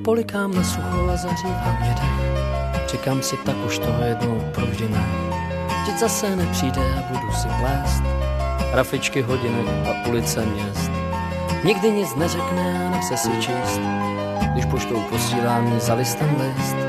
polikám na sucho a zahřívám mě dech. Říkám si, tak už toho jednou provždy ne. Vždyť zase nepřijde a budu si plést rafičky hodinek a ulice měst. Nikdy nic neřekne a nechce si číst, když poštou posílám jí za listem list.